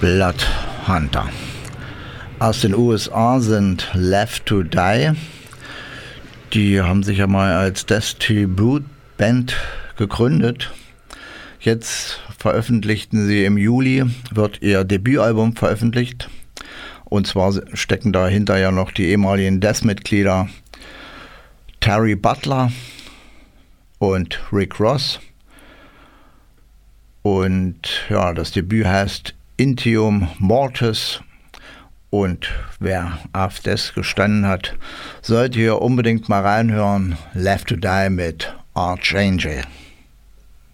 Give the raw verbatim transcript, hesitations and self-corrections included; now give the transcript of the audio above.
Bloodhunter. Aus den U S A sind Left to Die. Die haben sich ja mal als Death Tribute Band gegründet. Jetzt veröffentlichten sie im Juli, wird ihr Debütalbum veröffentlicht. Und zwar stecken dahinter ja noch die ehemaligen Death-Mitglieder Terry Butler und Rick Ross. Und ja, das Debüt heißt Intium Mortis. Und wer auf das gestanden hat, sollte hier unbedingt mal reinhören. Left to Die mit Archangel.